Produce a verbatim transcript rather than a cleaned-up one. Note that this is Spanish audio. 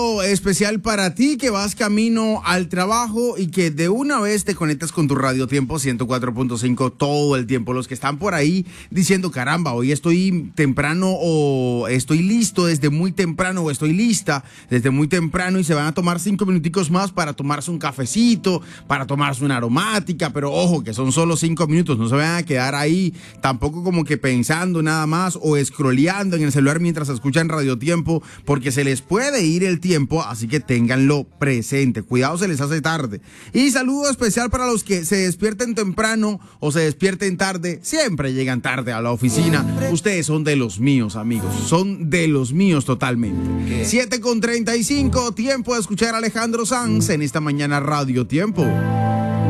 Especial para ti que vas camino al trabajo y que de una vez te conectas con tu Radio Tiempo ciento cuatro punto cinco todo el tiempo. Los que están por ahí diciendo, caramba, hoy estoy temprano o estoy listo desde muy temprano o estoy lista desde muy temprano y se van a tomar cinco minuticos más para tomarse un cafecito, para tomarse una aromática, pero ojo que son solo cinco minutos, no se van a quedar ahí tampoco como que pensando nada más o scrolleando en el celular mientras escuchan Radio Tiempo, porque se les puede ir el tiempo. Tiempo, así que ténganlo presente. Cuidado, se les hace tarde. Y saludo especial para los que se despierten temprano o se despierten tarde. Siempre llegan tarde a la oficina. Ustedes son de los míos, amigos. Son de los míos totalmente. siete con treinta y cinco, tiempo de escuchar a Alejandro Sanz en esta mañana Radio Tiempo.